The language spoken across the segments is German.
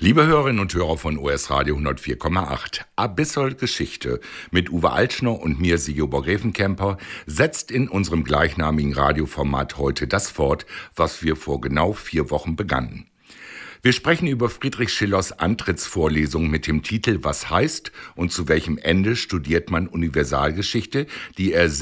Liebe Hörerinnen und Hörer von OS Radio 104,8, Abyssal Geschichte mit Uwe Altschner und mir, Sigobor Grevenkemper, setzt in unserem gleichnamigen Radioformat heute das fort, was wir vor genau 4 Wochen begannen. Wir sprechen über Friedrich Schillers Antrittsvorlesung mit dem Titel Was heißt und zu welchem Ende studiert man Universalgeschichte, die er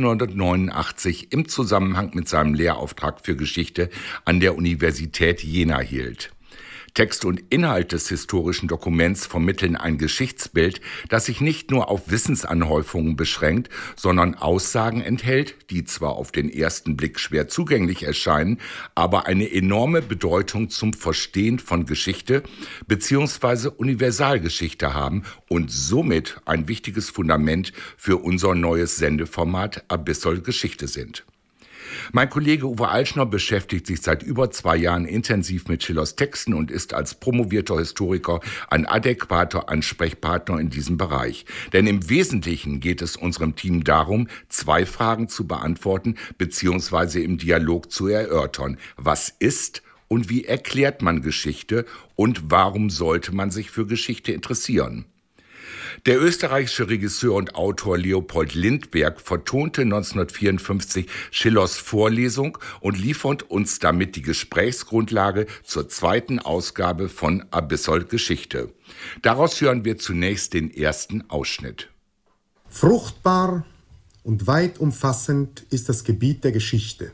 1789 im Zusammenhang mit seinem Lehrauftrag für Geschichte an der Universität Jena hielt. Text und Inhalt des historischen Dokuments vermitteln ein Geschichtsbild, das sich nicht nur auf Wissensanhäufungen beschränkt, sondern Aussagen enthält, die zwar auf den ersten Blick schwer zugänglich erscheinen, aber eine enorme Bedeutung zum Verstehen von Geschichte bzw. Universalgeschichte haben und somit ein wichtiges Fundament für unser neues Sendeformat Abyssal Geschichte sind. Mein Kollege Uwe Altschner beschäftigt sich seit über 2 Jahren intensiv mit Schillers Texten und ist als promovierter Historiker ein adäquater Ansprechpartner in diesem Bereich. Denn im Wesentlichen geht es unserem Team darum, 2 Fragen zu beantworten bzw. im Dialog zu erörtern. Was ist und wie erklärt man Geschichte und warum sollte man sich für Geschichte interessieren? Der österreichische Regisseur und Autor Leopold Lindbergh vertonte 1954 Schillers Vorlesung und liefert uns damit die Gesprächsgrundlage zur 2. Ausgabe von Abyssal Geschichte. Daraus hören wir zunächst den ersten Ausschnitt. Fruchtbar und weit umfassend ist das Gebiet der Geschichte.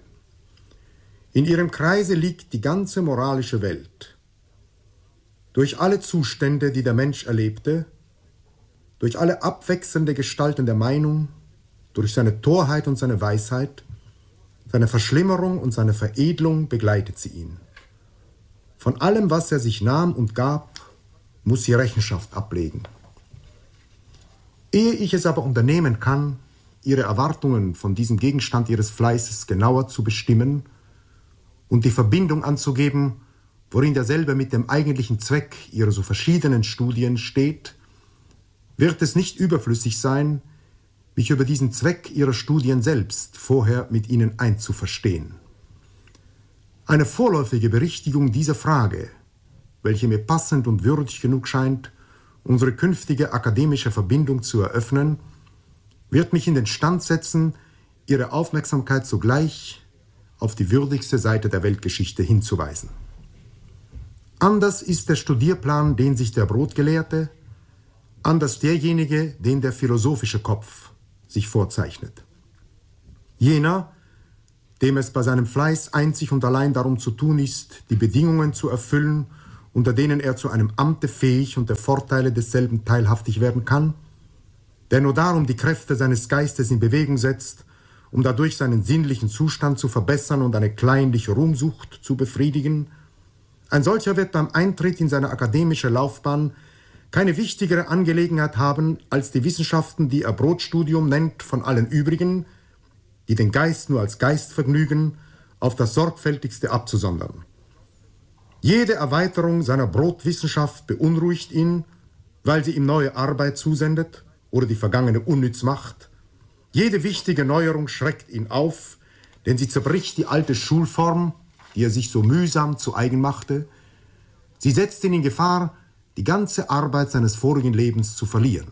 In ihrem Kreise liegt die ganze moralische Welt. Durch alle Zustände, die der Mensch erlebte, durch alle abwechselnde Gestalten der Meinung, durch seine Torheit und seine Weisheit, seine Verschlimmerung und seine Veredelung begleitet sie ihn. Von allem, was er sich nahm und gab, muss sie Rechenschaft ablegen. Ehe ich es aber unternehmen kann, ihre Erwartungen von diesem Gegenstand ihres Fleißes genauer zu bestimmen und die Verbindung anzugeben, worin derselbe mit dem eigentlichen Zweck ihrer so verschiedenen Studien steht, wird es nicht überflüssig sein, mich über diesen Zweck ihrer Studien selbst vorher mit ihnen einzuverstehen. Eine vorläufige Berichtigung dieser Frage, welche mir passend und würdig genug scheint, unsere künftige akademische Verbindung zu eröffnen, wird mich in den Stand setzen, Ihre Aufmerksamkeit sogleich auf die würdigste Seite der Weltgeschichte hinzuweisen. Anders ist der Studierplan, den sich der Brotgelehrte, anders derjenige, den der philosophische Kopf sich vorzeichnet. Jener, dem es bei seinem Fleiß einzig und allein darum zu tun ist, die Bedingungen zu erfüllen, unter denen er zu einem Amte fähig und der Vorteile desselben teilhaftig werden kann, der nur darum die Kräfte seines Geistes in Bewegung setzt, um dadurch seinen sinnlichen Zustand zu verbessern und eine kleinliche Ruhmsucht zu befriedigen, ein solcher wird beim Eintritt in seine akademische Laufbahn keine wichtigere Angelegenheit haben, als die Wissenschaften, die er Brotstudium nennt, von allen übrigen, die den Geist nur als Geist vergnügen, auf das Sorgfältigste abzusondern. Jede Erweiterung seiner Brotwissenschaft beunruhigt ihn, weil sie ihm neue Arbeit zusendet oder die vergangene unnütz macht. Jede wichtige Neuerung schreckt ihn auf, denn sie zerbricht die alte Schulform, die er sich so mühsam zu eigen machte. Sie setzt ihn in Gefahr, die ganze Arbeit seines vorigen Lebens zu verlieren.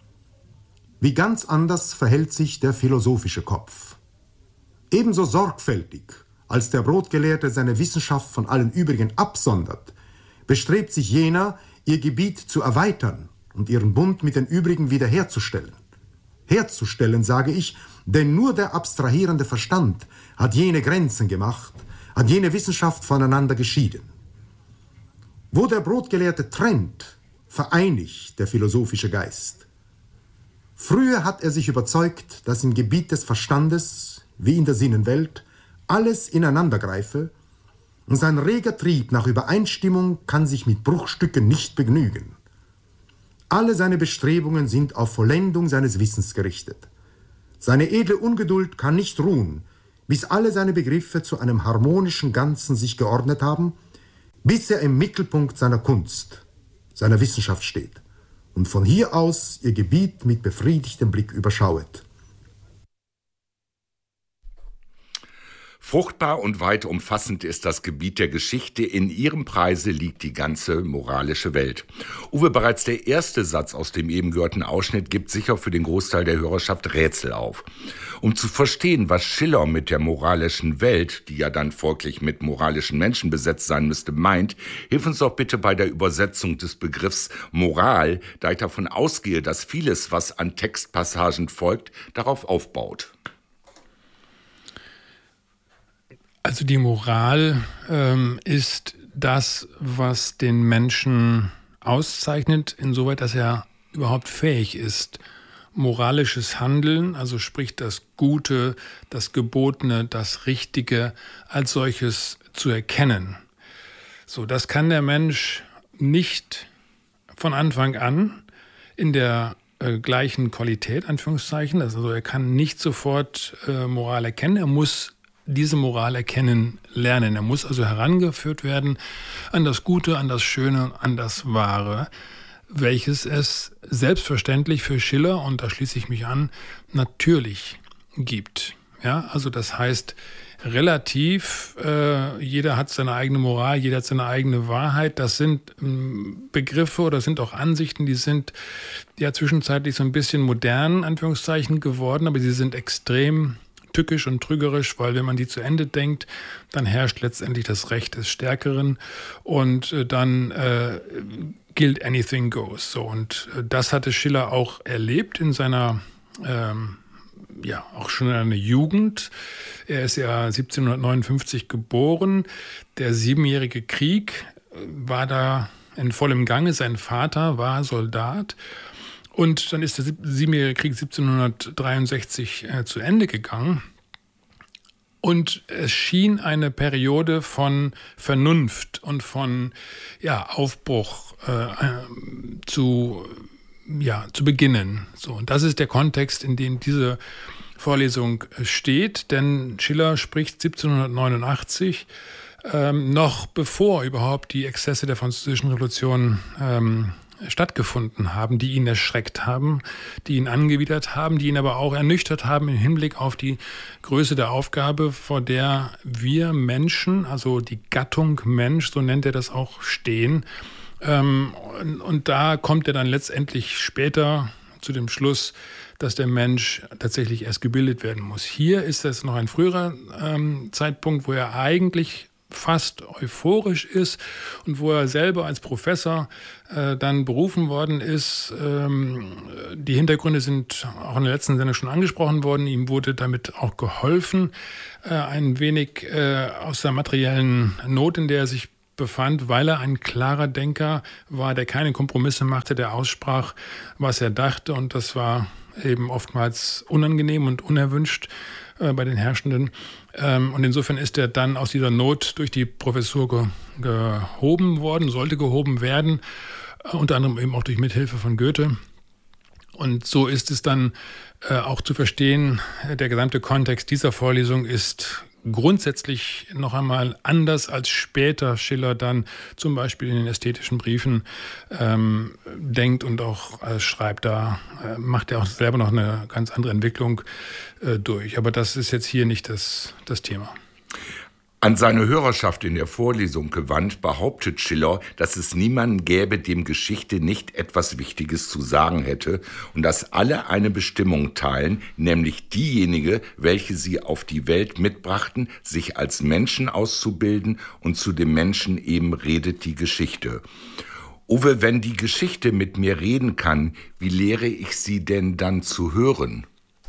Wie ganz anders verhält sich der philosophische Kopf. Ebenso sorgfältig, als der Brotgelehrte seine Wissenschaft von allen übrigen absondert, bestrebt sich jener, ihr Gebiet zu erweitern und ihren Bund mit den übrigen wiederherzustellen. Herzustellen, sage ich, denn nur der abstrahierende Verstand hat jene Grenzen gemacht, hat jene Wissenschaft voneinander geschieden. Wo der Brotgelehrte trennt, vereinigt der philosophische Geist. Früher hat er sich überzeugt, dass im Gebiet des Verstandes, wie in der Sinnenwelt, alles ineinander greife, und sein reger Trieb nach Übereinstimmung kann sich mit Bruchstücken nicht begnügen. Alle seine Bestrebungen sind auf Vollendung seines Wissens gerichtet. Seine edle Ungeduld kann nicht ruhen, bis alle seine Begriffe zu einem harmonischen Ganzen sich geordnet haben, bis er im Mittelpunkt seiner Kunst, seiner Wissenschaft steht und von hier aus ihr Gebiet mit befriedigtem Blick überschauet. Fruchtbar und weit umfassend ist das Gebiet der Geschichte. In ihrem Preise liegt die ganze moralische Welt. Uwe, bereits der erste Satz aus dem eben gehörten Ausschnitt gibt sicher für den Großteil der Hörerschaft Rätsel auf. Um zu verstehen, was Schiller mit der moralischen Welt, die ja dann folglich mit moralischen Menschen besetzt sein müsste, meint, hilf uns doch bitte bei der Übersetzung des Begriffs Moral, da ich davon ausgehe, dass vieles, was an Textpassagen folgt, darauf aufbaut. Also die Moral ist das, was den Menschen auszeichnet, insoweit, dass er überhaupt fähig ist, moralisches Handeln, also sprich das Gute, das Gebotene, das Richtige als solches zu erkennen. So, das kann der Mensch nicht von Anfang an in der gleichen Qualität, Anführungszeichen. Also er kann nicht sofort Moral erkennen, er muss diese Moral erkennen lernen. Er muss also herangeführt werden an das Gute, an das Schöne, an das Wahre, welches es selbstverständlich für Schiller, und da schließe ich mich an, natürlich gibt. Ja, also das heißt, relativ, jeder hat seine eigene Moral, jeder hat seine eigene Wahrheit. Das sind Begriffe oder sind auch Ansichten, die sind ja zwischenzeitlich so ein bisschen modern, Anführungszeichen, geworden, aber sie sind extrem tückisch und trügerisch, weil wenn man die zu Ende denkt, dann herrscht letztendlich das Recht des Stärkeren und dann gilt anything goes. So, und das hatte Schiller auch erlebt in seiner auch schon in einer Jugend. Er ist ja 1759 geboren. Der Siebenjährige Krieg war da in vollem Gange. Sein Vater war Soldat. Und dann ist der Siebenjährige Krieg 1763 zu Ende gegangen. Und es schien eine Periode von Vernunft und von Aufbruch zu beginnen. So, und das ist der Kontext, in dem diese Vorlesung steht. Denn Schiller spricht 1789, noch bevor überhaupt die Exzesse der Französischen Revolution stattgefunden haben, die ihn erschreckt haben, die ihn angewidert haben, die ihn aber auch ernüchtert haben im Hinblick auf die Größe der Aufgabe, vor der wir Menschen, also die Gattung Mensch, so nennt er das auch, stehen. Und da kommt er dann letztendlich später zu dem Schluss, dass der Mensch tatsächlich erst gebildet werden muss. Hier ist das noch ein früherer Zeitpunkt, wo er eigentlich fast euphorisch ist und wo er selber als Professor dann berufen worden ist. Die Hintergründe sind auch in der letzten Sendung schon angesprochen worden. Ihm wurde damit auch geholfen, ein wenig aus der materiellen Not, in der er sich befand, weil er ein klarer Denker war, der keine Kompromisse machte, der aussprach, was er dachte, und das war eben oftmals unangenehm und unerwünscht bei den Herrschenden. Und insofern ist er dann aus dieser Not durch die Professur gehoben worden, sollte gehoben werden, unter anderem eben auch durch Mithilfe von Goethe. Und so ist es dann auch zu verstehen, der gesamte Kontext dieser Vorlesung ist grundsätzlich noch einmal anders, als später Schiller dann zum Beispiel in den ästhetischen Briefen denkt und auch schreibt. Da macht er auch selber noch eine ganz andere Entwicklung durch. Aber das ist jetzt hier nicht das Thema. An seine Hörerschaft in der Vorlesung gewandt, behauptet Schiller, dass es niemanden gäbe, dem Geschichte nicht etwas Wichtiges zu sagen hätte und dass alle eine Bestimmung teilen, nämlich diejenige, welche sie auf die Welt mitbrachten, sich als Menschen auszubilden, und zu dem Menschen eben redet die Geschichte. Uwe, wenn die Geschichte mit mir reden kann, wie lehre ich sie denn dann zu hören?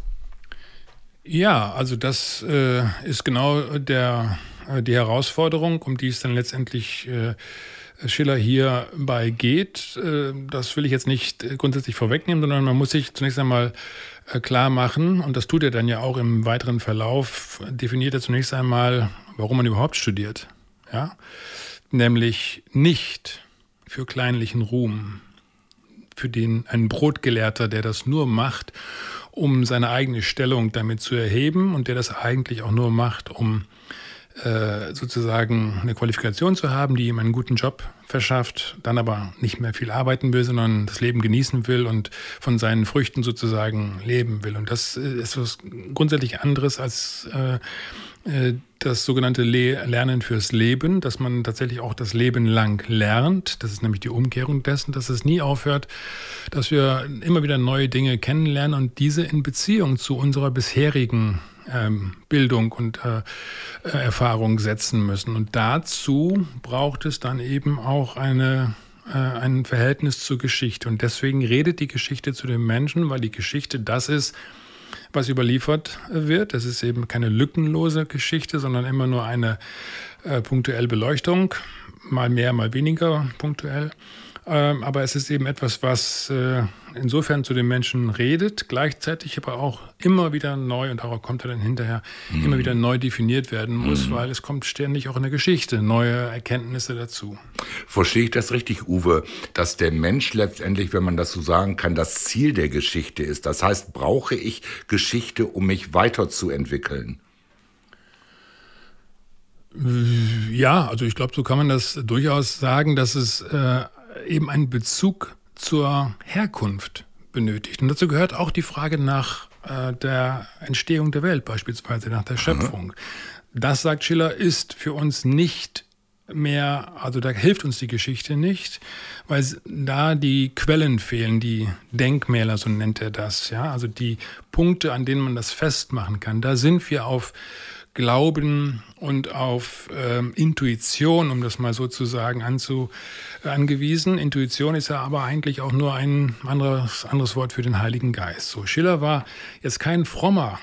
Ja, also das ist genau die Herausforderung, um die es dann letztendlich Schiller hierbei geht. Das will ich jetzt nicht grundsätzlich vorwegnehmen, sondern man muss sich zunächst einmal klar machen, und das tut er dann ja auch im weiteren Verlauf, definiert er zunächst einmal, warum man überhaupt studiert. Ja? Nämlich nicht für kleinlichen Ruhm, für einen Brotgelehrter, der das nur macht, um seine eigene Stellung damit zu erheben, und der das eigentlich auch nur macht, um sozusagen eine Qualifikation zu haben, die ihm einen guten Job verschafft, dann aber nicht mehr viel arbeiten will, sondern das Leben genießen will und von seinen Früchten sozusagen leben will. Und das ist was grundsätzlich anderes als das sogenannte Lernen fürs Leben, dass man tatsächlich auch das Leben lang lernt. Das ist nämlich die Umkehrung dessen, dass es nie aufhört, dass wir immer wieder neue Dinge kennenlernen und diese in Beziehung zu unserer bisherigen Bildung und Erfahrung setzen müssen. Und dazu braucht es dann eben auch ein Verhältnis zur Geschichte. Und deswegen redet die Geschichte zu den Menschen, weil die Geschichte das ist, was überliefert wird. Das ist eben keine lückenlose Geschichte, sondern immer nur eine punktuelle Beleuchtung, mal mehr, mal weniger punktuell. Aber es ist eben etwas, was insofern zu den Menschen redet, gleichzeitig aber auch immer wieder neu, und darauf kommt er dann hinterher, immer wieder neu definiert werden muss, weil es kommt ständig auch in der Geschichte neue Erkenntnisse dazu. Verstehe ich das richtig, Uwe, dass der Mensch letztendlich, wenn man das so sagen kann, das Ziel der Geschichte ist? Das heißt, brauche ich Geschichte, um mich weiterzuentwickeln? Ja, also ich glaube, so kann man das durchaus sagen, dass es eben einen Bezug zur Herkunft benötigt. Und dazu gehört auch die Frage nach der Entstehung der Welt, beispielsweise nach der Schöpfung. Das, sagt Schiller, ist für uns nicht mehr, also da hilft uns die Geschichte nicht, weil da die Quellen fehlen, die Denkmäler, so nennt er das, ja, also die Punkte, an denen man das festmachen kann. Da sind wir auf Glauben und auf Intuition, um das mal so zu sagen, angewiesen. Intuition ist ja aber eigentlich auch nur ein anderes Wort für den Heiligen Geist. So, Schiller war jetzt kein frommer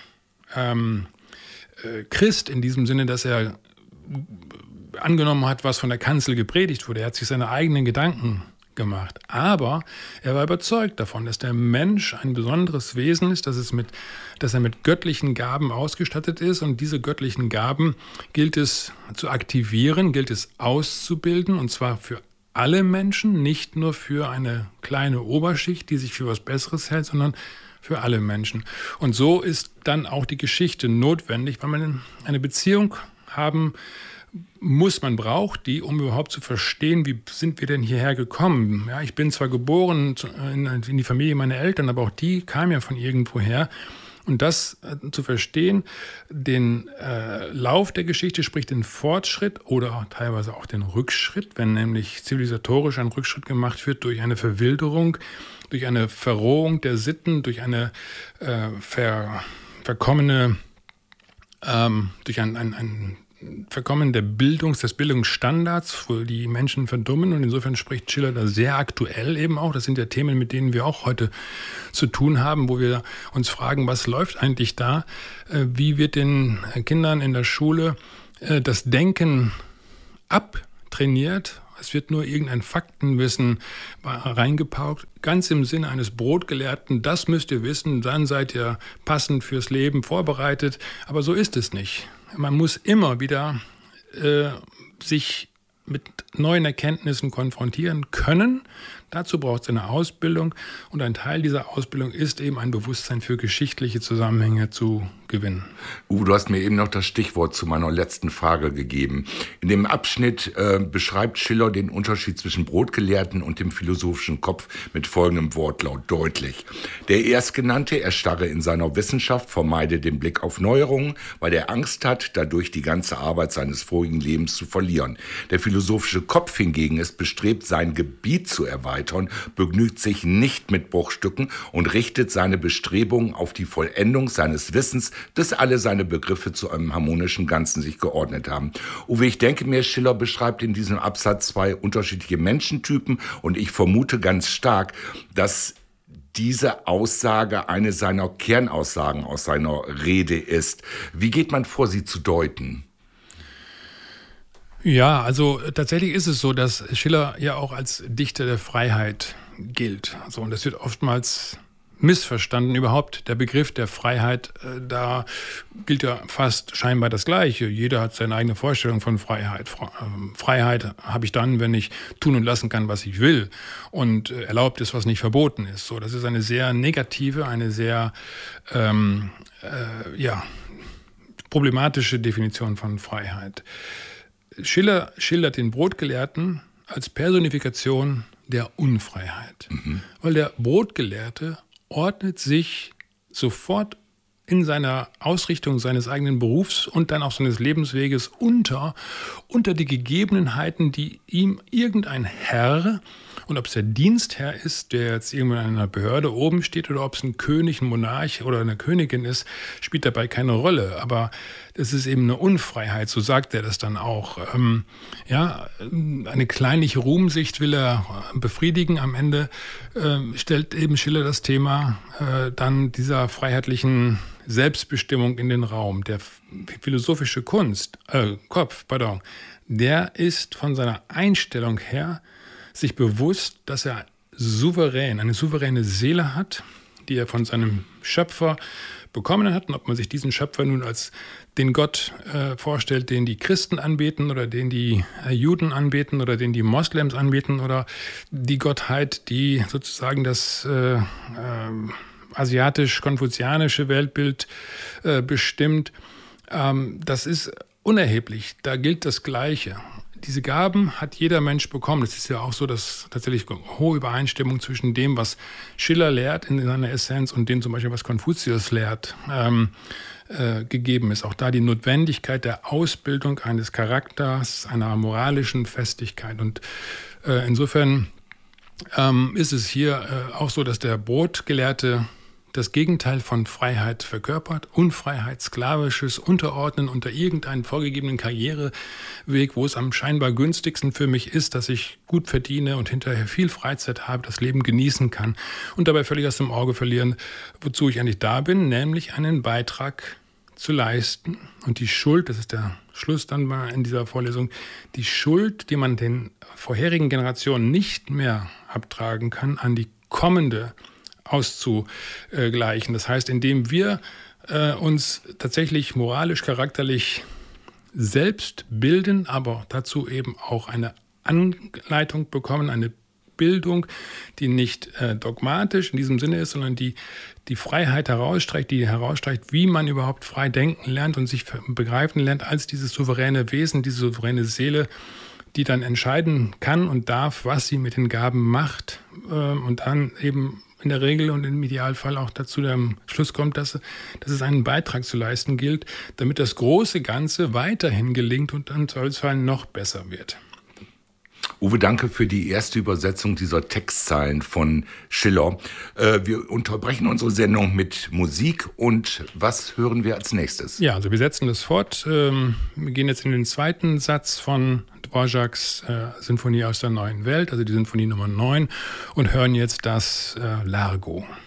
Christ in diesem Sinne, dass er angenommen hat, was von der Kanzel gepredigt wurde. Er hat sich seine eigenen Gedanken gemacht. Aber er war überzeugt davon, dass der Mensch ein besonderes Wesen ist, dass er mit göttlichen Gaben ausgestattet ist, und diese göttlichen Gaben gilt es zu aktivieren, gilt es auszubilden, und zwar für alle Menschen, nicht nur für eine kleine Oberschicht, die sich für was Besseres hält, sondern für alle Menschen. Und so ist dann auch die Geschichte notwendig, weil man eine Beziehung haben muss, man braucht die, um überhaupt zu verstehen, wie sind wir denn hierher gekommen. Ja, ich bin zwar geboren in die Familie meiner Eltern, aber auch die kamen ja von irgendwoher. Und das zu verstehen, den Lauf der Geschichte, sprich den Fortschritt oder teilweise auch den Rückschritt, wenn nämlich zivilisatorisch ein Rückschritt gemacht wird durch eine Verwilderung, durch eine Verrohung der Sitten, durch eine verkommene, durch ein Verkommen des Bildungsstandards, wo die Menschen verdummen, und insofern spricht Schiller da sehr aktuell eben auch. Das sind ja Themen, mit denen wir auch heute zu tun haben, wo wir uns fragen, was läuft eigentlich da? Wie wird den Kindern in der Schule das Denken abtrainiert? Es wird nur irgendein Faktenwissen reingepaukt, ganz im Sinne eines Brotgelehrten. Das müsst ihr wissen, dann seid ihr passend fürs Leben vorbereitet. Aber so ist es nicht. Man muss immer wieder sich mit neuen Erkenntnissen konfrontieren können. Dazu braucht es eine Ausbildung, und ein Teil dieser Ausbildung ist eben ein Bewusstsein für geschichtliche Zusammenhänge zu gewinnen. Uwe, du hast mir eben noch das Stichwort zu meiner letzten Frage gegeben. In dem Abschnitt beschreibt Schiller den Unterschied zwischen Brotgelehrten und dem philosophischen Kopf mit folgendem Wortlaut deutlich. Der Erstgenannte erstarre in seiner Wissenschaft, vermeide den Blick auf Neuerungen, weil er Angst hat, dadurch die ganze Arbeit seines vorigen Lebens zu verlieren. Der philosophische Kopf hingegen ist bestrebt, sein Gebiet zu erweitern, begnügt sich nicht mit Bruchstücken und richtet seine Bestrebungen auf die Vollendung seines Wissens, bis alle seine Begriffe zu einem harmonischen Ganzen sich geordnet haben. Uwe, ich denke mir, Schiller beschreibt in diesem Absatz zwei unterschiedliche Menschentypen, und ich vermute ganz stark, dass diese Aussage eine seiner Kernaussagen aus seiner Rede ist. Wie geht man vor, sie zu deuten? Ja, also tatsächlich ist es so, dass Schiller ja auch als Dichter der Freiheit gilt. Also, und das wird oftmals missverstanden. Überhaupt der Begriff der Freiheit, da gilt ja fast scheinbar das Gleiche. Jeder hat seine eigene Vorstellung von Freiheit. Freiheit habe ich dann, wenn ich tun und lassen kann, was ich will, und erlaubt ist, was nicht verboten ist. So, das ist eine sehr negative, eine sehr problematische Definition von Freiheit. Schiller schildert den Brotgelehrten als Personifikation der Unfreiheit. Weil der Brotgelehrte ordnet sich sofort in seiner Ausrichtung seines eigenen Berufs und dann auch seines Lebensweges unter die Gegebenheiten, die ihm irgendein Herr, und ob es der Dienstherr ist, der jetzt irgendwo in einer Behörde oben steht, oder ob es ein König, ein Monarch oder eine Königin ist, spielt dabei keine Rolle. Aber es ist eben eine Unfreiheit, so sagt er das dann auch. Eine kleinliche Ruhmsicht will er befriedigen. Am Ende stellt eben Schiller das Thema dann dieser freiheitlichen Selbstbestimmung in den Raum. Der philosophische Kopf, der ist von seiner Einstellung her sich bewusst, dass er eine souveräne Seele hat, die er von seinem Schöpfer bekommen hat. Und ob man sich diesen Schöpfer nun als den Gott vorstellt, den die Christen anbeten oder den die Juden anbeten oder den die Moslems anbeten oder die Gottheit, die sozusagen das asiatisch-konfuzianische Weltbild bestimmt, das ist unerheblich. Da gilt das Gleiche. Diese Gaben hat jeder Mensch bekommen. Es ist ja auch so, dass tatsächlich hohe Übereinstimmung zwischen dem, was Schiller lehrt in seiner Essenz und dem zum Beispiel, was Konfuzius lehrt, gegeben ist. Auch da die Notwendigkeit der Ausbildung eines Charakters, einer moralischen Festigkeit. Und insofern ist es hier auch so, dass der Brotgelehrte das Gegenteil von Freiheit verkörpert. Unfreiheit, sklavisches Unterordnen unter irgendeinen vorgegebenen Karriereweg, wo es am scheinbar günstigsten für mich ist, dass ich gut verdiene und hinterher viel Freizeit habe, das Leben genießen kann und dabei völlig aus dem Auge verlieren, wozu ich eigentlich da bin, nämlich einen Beitrag zu leisten. Und die Schuld, das ist der Schluss dann mal in dieser Vorlesung, die Schuld, die man den vorherigen Generationen nicht mehr abtragen kann, an die kommende auszugleichen. Das heißt, indem wir uns tatsächlich moralisch, charakterlich selbst bilden, aber dazu eben auch eine Anleitung bekommen, eine Bildung, die nicht dogmatisch in diesem Sinne ist, sondern die Freiheit herausstreicht, wie man überhaupt frei denken lernt und sich begreifen lernt als dieses souveräne Wesen, diese souveräne Seele, die dann entscheiden kann und darf, was sie mit den Gaben macht und dann eben in der Regel und im Idealfall auch dazu der Schluss kommt, dass es einen Beitrag zu leisten gilt, damit das große Ganze weiterhin gelingt und im Zweifelsfall noch besser wird. Uwe, danke für die erste Übersetzung dieser Textzeilen von Schiller. Wir unterbrechen unsere Sendung mit Musik und was hören wir als nächstes? Ja, also wir setzen das fort. Wir gehen jetzt in den zweiten Satz von Dvořáks Sinfonie aus der neuen Welt, also die Sinfonie Nummer 9 und hören jetzt das Largo.